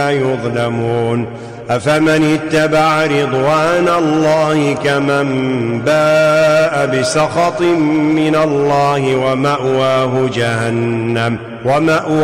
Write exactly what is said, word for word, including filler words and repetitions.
يظلمون أفمن اتبع رضوان الله كمن باء بسخط من الله ومأواه جهنم ومأواه